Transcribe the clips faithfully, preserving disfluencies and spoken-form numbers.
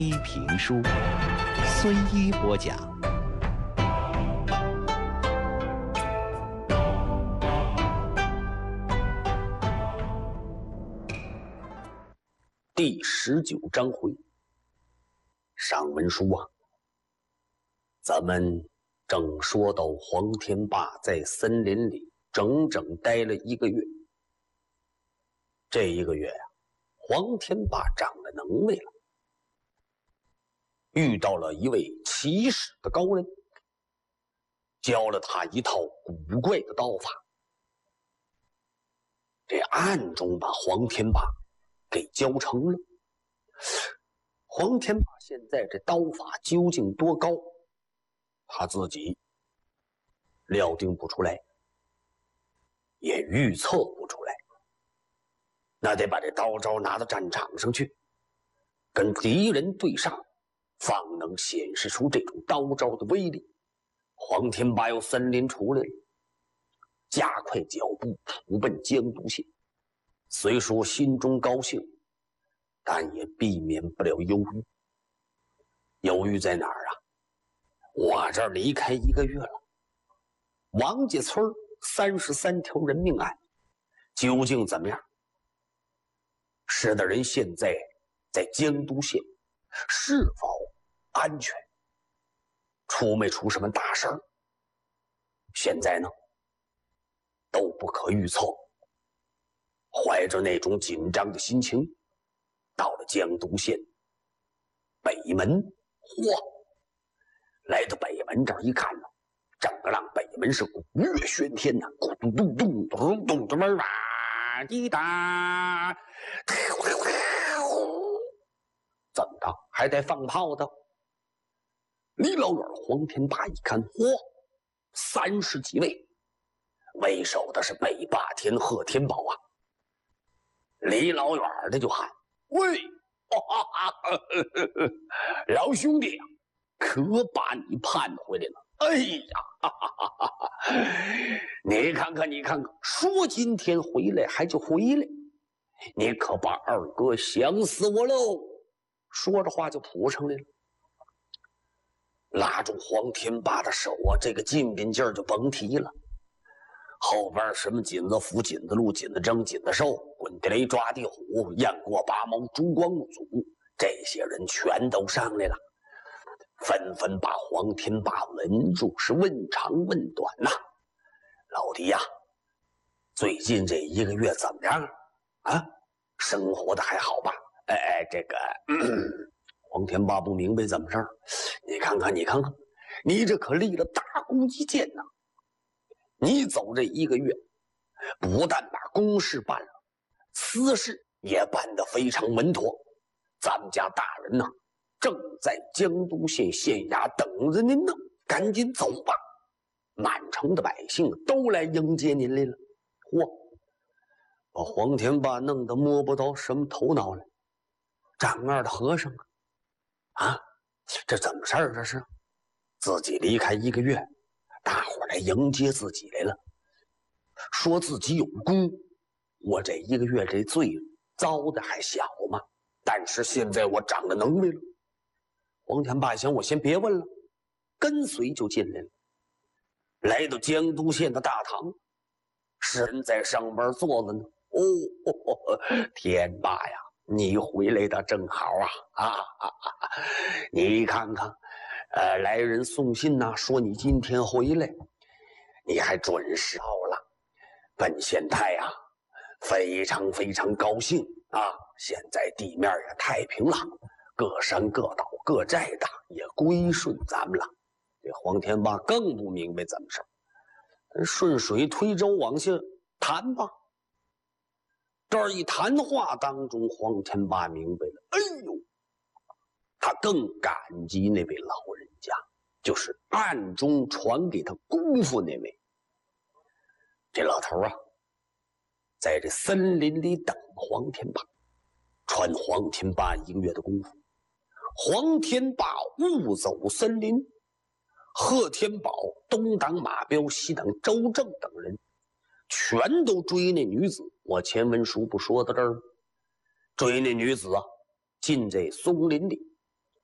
一评书，孙一播讲。 第十九章回上文书啊，咱们正说到黄天霸在森林里整整待了一个月。这一个月呀、啊，黄天霸长了能耐了，遇到了一位奇史的高人，教了他一套古怪的刀法，这暗中把黄天霸给教成了。黄天霸现在这刀法究竟多高，他自己料定不出来，也预测不出来。那得把这刀招拿到战场上去，跟敌人对上，方能显示出这种刀招的威力。黄天霸由森林出来了，加快脚步扑奔江都县。虽说心中高兴，但也避免不了忧郁。忧郁在哪儿啊？我这儿离开一个月了，王家村三十三条人命案究竟怎么样？使得人现在在江都县是否安全？出没出什么大事儿？现在呢，都不可预测。怀着那种紧张的心情，到了江都县北门。嚯！来到北门这儿一看呢，整个让北门是鼓乐喧天呐，咕咚咚咚咚咚咚门啊，滴答，怎么着？还带放炮的？离老远黄天霸一看，嚯，三十几位，为首的是北霸天贺天宝啊！离老远的就喊：“喂！”老兄弟啊，可把你盼回来了！哎呀，哈哈哈哈，你看看，你看看，说今天回来还就回来，你可把二哥想死我喽！说着话就扑上来了，拉住黄天霸的手啊，这个劲劲劲儿就甭提了。后边什么紧子伏、紧子路、紧子征、紧子兽、滚地雷、抓地虎、雁过拔毛、烛光兀祖，这些人全都上来了，纷纷把黄天霸稳住，是问长问短呐、啊。老弟呀、啊，最近这一个月怎么样啊？生活的还好吧？哎哎，这个、嗯、黄天霸不明白怎么事儿，你看看，你看看，你这可立了大功一件呐！你走这一个月，不但把公事办了，私事也办得非常稳妥。咱们家大人呢，正在江都县县衙等着您呢，赶紧走吧！满城的百姓都来迎接您来了。嚯，把黄天霸弄得摸不着什么头脑来。丈二的和尚啊，啊，这怎么事儿？这是自己离开一个月，大伙来迎接自己来了，说自己有功。我这一个月这罪遭的还小吗？但是现在我长了能耐了。黄天霸想，我先别问了，跟随就进来了。来到江都县的大堂，是人在上边坐着呢。哦，哦天霸呀，你回来的正好啊！啊啊啊！你看看，呃，来人送信呐、啊，说你今天回来，你还准时到了。本县太啊，非常非常高兴啊！现在地面也太平了，各山各岛各寨的也归顺咱们了。这黄天霸更不明白怎么事，顺水推舟往下谈吧。这一谈话当中，黄天霸明白了，哎呦，他更感激那位老人家，就是暗中传给他功夫那位。这老头啊，在这森林里等黄天霸，传黄天霸一个月的功夫。黄天霸误走森林，贺天宝、东挡马彪、西挡周正等人全都追那女子。我前文书不说到这儿吗？追那女子啊，进这松林里，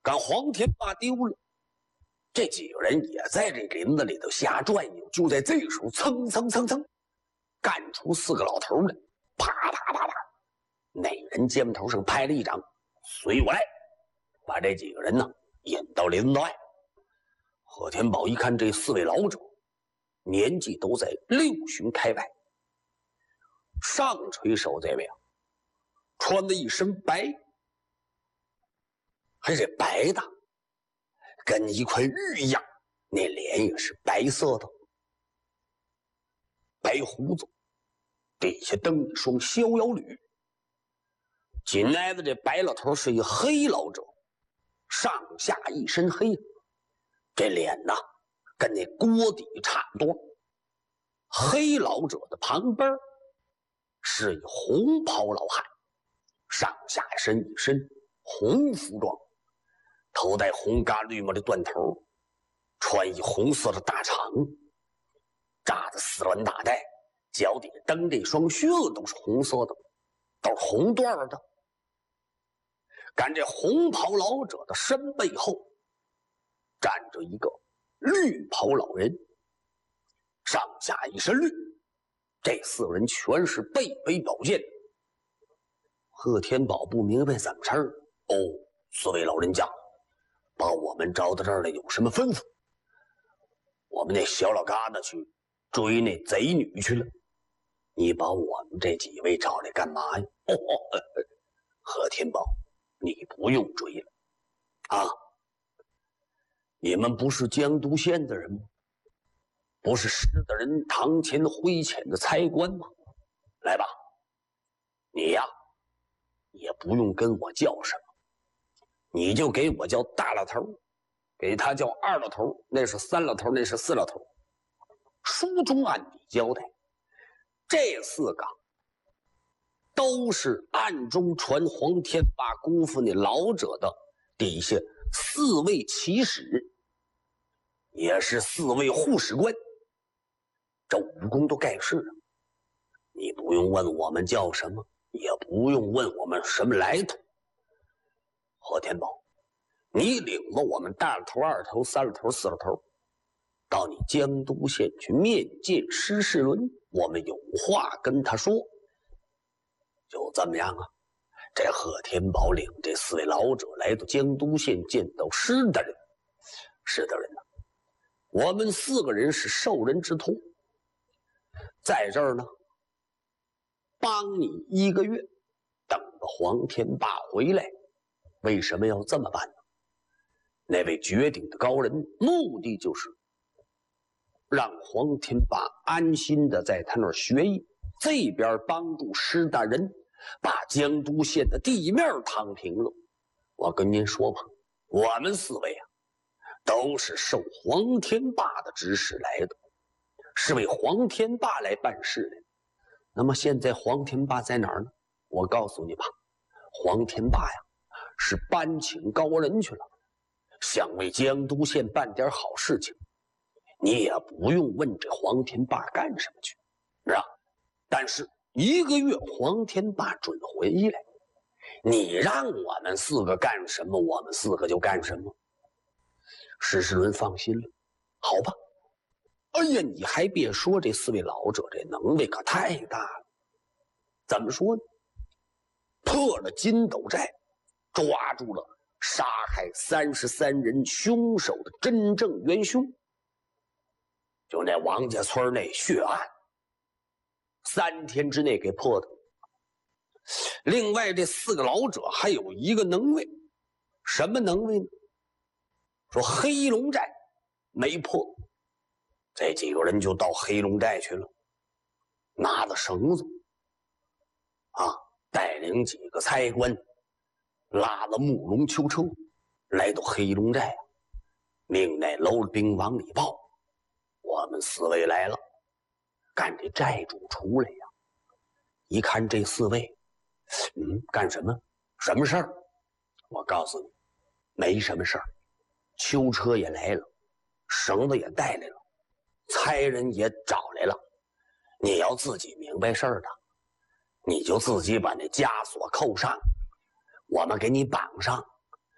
赶黄天霸丢了。这几个人也在这林子里头瞎转悠，就在这时候，蹭蹭蹭蹭，干出四个老头来，啪啪啪啪，那人肩膀头上拍了一掌，随我来，把这几个人呢引到林子外。贺天宝一看这四位老者，年纪都在六旬开外，上垂手这位啊，穿的一身白，还是白的，跟一块玉一样，那脸也是白色的，白胡子，底下蹬一双逍遥履。紧挨着这白老头是一黑老者，上下一身黑，这脸呐跟那锅底差不多。黑老者的旁边是一红袍老汉，上下身一身红服装，头戴红嘎绿帽的断头，穿一红色的大氅，扎的丝鸾大带，脚底蹬着一双靴子都是红色的，都是红缎的。赶这红袍老者的身背后站着一个绿袍老人，上下一身绿，这四个人全是背背宝剑。贺天宝不明白怎么事儿，哦，四位老人家把我们招到这儿来有什么吩咐？我们那小老疙瘩去追那贼女去了，你把我们这几位找来干嘛呀？哦哦，贺天宝，你不用追了啊！你们不是江都县的人吗？不是石大人堂前挥遣的差官吗？来吧，你呀也不用跟我叫什么，你就给我叫大老头，给他叫二老头，那是三老头，那是四老头。书中暗底交代，这四个都是暗中传黄天霸辜负那老者的底下四位骑使，也是四位护使官，这武功都盖世了。你不用问我们叫什么，也不用问我们什么来头。贺天宝，你领了我们大老头、二头、三老头、四老头，到你江都县去面见施世伦，我们有话跟他说。就这么样啊？这贺天宝领这四位老者来到江都县，见到施大人。施大人呢、啊，我们四个人是受人之托，在这儿呢帮你一个月，等着黄天霸回来。为什么要这么办呢？那位绝顶的高人目的就是让黄天霸安心的在他那儿学艺，这边帮助施大人把江都县的地面躺平了。我跟您说吧，我们四位啊都是受黄天霸的指使来的，是为黄天霸来办事的。那么现在黄天霸在哪儿呢？我告诉你吧，黄天霸呀是搬请高人去了，想为江都县办点好事情。你也不用问这黄天霸干什么去，是吧？但是一个月黄天霸准回来，你让我们四个干什么，我们四个就干什么。施世伦放心了，好吧。哎呀，你还别说，这四位老者这能力可太大了。怎么说呢？破了金斗寨，抓住了杀害三十三人凶手的真正元凶，就那王家村那血案，三天之内给破的。另外这四个老者还有一个能耐，什么能耐呢？说黑龙寨没破，这几个人就到黑龙寨去了，拿着绳子啊，带领几个差官，拉了木龙囚车，来到黑龙寨啊，命乃楼兵往里报，我们四位来了。干这寨主出来呀，一看这四位，嗯，干什么？什么事儿？我告诉你，没什么事儿。囚车也来了，绳子也带来了，差人也找来了。你要自己明白事儿的，你就自己把那枷锁扣上，我们给你绑上，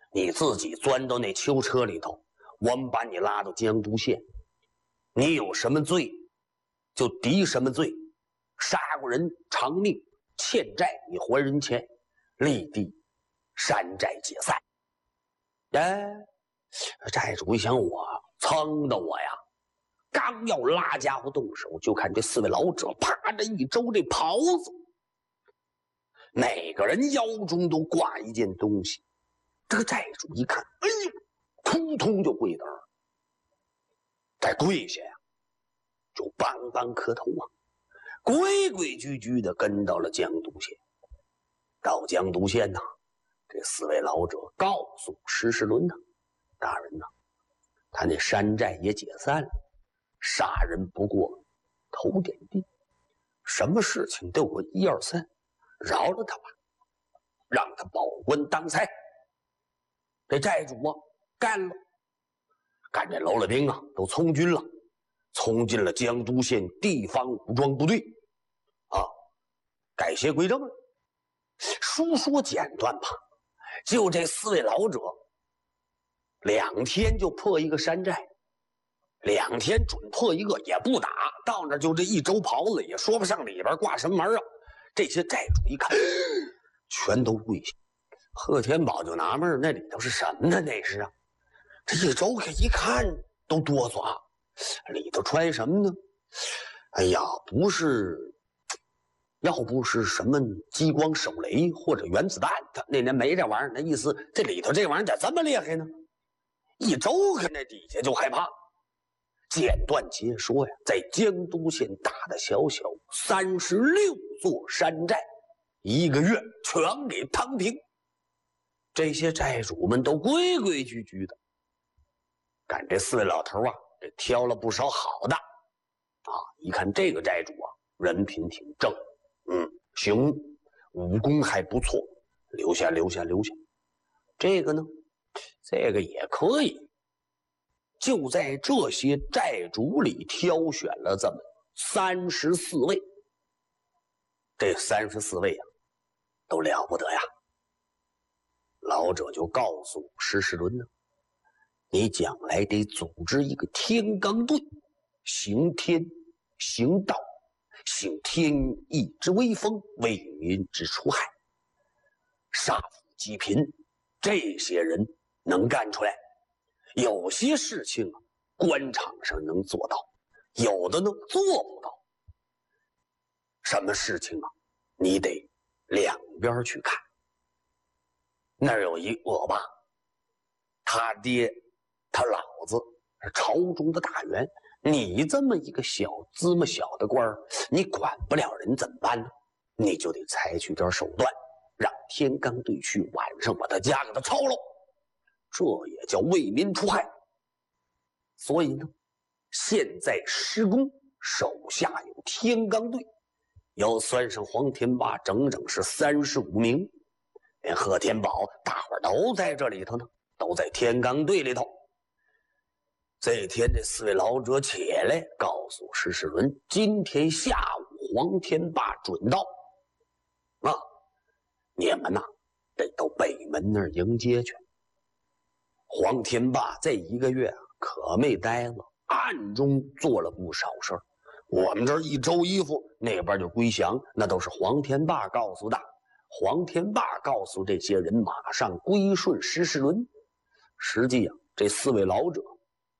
你自己钻到那囚车里头，我们把你拉到江都县，你有什么罪就抵什么罪，杀过人偿命，欠债你还人钱，立地山寨解散。哎，债主一想，我噌的我呀，刚要拉家伙动手，就看这四位老者啪着一周这袍子，每个人腰中都挂一件东西。这个债主一看，哎呦，扑通就跪倒了。再跪下呀，就梆梆磕头啊，规规矩矩的跟到了江都县。到江都县呐，这四位老者告诉石世伦呐，大人呐，他那山寨也解散了，杀人不过头点地，什么事情都有个一二三，饶了他吧，让他保官当差。这债主啊干了，干这喽啰兵啊都从军了，从进了江都县地方武装部队啊，改邪归正了。书说简短吧，就这四位老者两天就破一个山寨，两天准破一个，也不打，到那就这一周袍子，也说不上里边挂什么门啊。这些债主一看，全都跪下。贺天宝就纳闷，那里头是什么呢？那是啊，这一周可一看都哆嗦啊，里头穿什么呢？哎呀，不是，要不是什么激光手雷或者原子弹，他那年没这玩意儿，那意思这里头这玩意儿咋这么厉害呢？一周看那底下就害怕。简短截说呀，在江都县大大小小三十六座山寨，一个月全给趟平。这些债主们都规规矩矩的，赶这四位老头啊，这挑了不少好的啊！一看这个债主啊，人品挺正，嗯，行，武功还不错，留下留下留下。这个呢，这个也可以。就在这些债主里挑选了这么三十四位，这三十四位啊，都了不得呀。老者就告诉石世伦呢，你将来得组织一个天罡队，行天行道，行天意之威风，为民之除害，杀富济贫，这些人能干出来。有些事情啊，官场上能做到，有的呢做不到。什么事情啊，你得两边去看。那儿有一恶霸，他爹他老子是朝中的大员，你这么一个小芝麻小的官儿，你管不了人怎么办呢？你就得采取点手段，让天罡队去晚上把他家给他抄了，这也叫为民除害。所以呢，现在施工手下有天罡队，要算上黄天霸，整整是三十五名。连贺天宝大伙儿都在这里头呢，都在天罡队里头。这天这四位老者起来告诉石世伦，今天下午黄天霸准到啊，你们呐得到北门那儿迎接去。黄天霸这一个月啊可没呆了，暗中做了不少事儿。我们这儿一周衣服，那边就归降，那都是黄天霸告诉的。黄天霸告诉这些人马上归顺石世伦。实际啊，这四位老者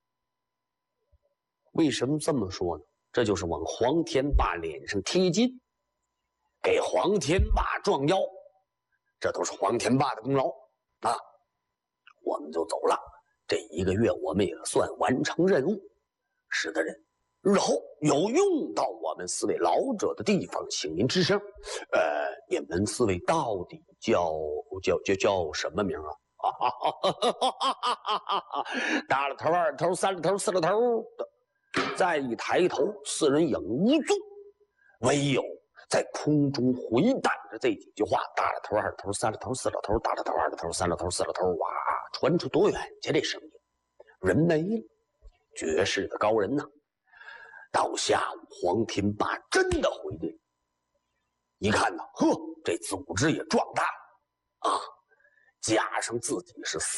为什么这么说呢？这就是往黄天霸脸上贴金，给黄天霸壮腰，这都是黄天霸的功劳啊！我们就走了，这一个月我们也算完成任务，使得人日后有用到我们四位老者的地方，请您吱声。呃，你们四位到底叫叫叫叫什么名啊？啊哈哈哈哈哈哈！大了头、二了头、三了头、四了头的，再一抬头，四人影无踪，唯有在空中回荡着这几句话：大了头、二了头、三了头、四了头，大了头、二了头、三了头、四了头。哇，传出多远去？这声音，人没了，绝世的高人呐！到下午，黄天霸真的回来，一看呢，呵，这组织也壮大了啊！加上自己是